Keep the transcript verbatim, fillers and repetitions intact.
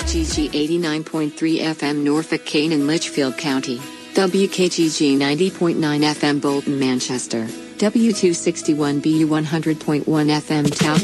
S G G eighty-nine point three F M Norfolk, Kane and Litchfield County, W K G G ninety point nine F M Bolton, Manchester, W two sixty-one B U one hundred point one F M Towson.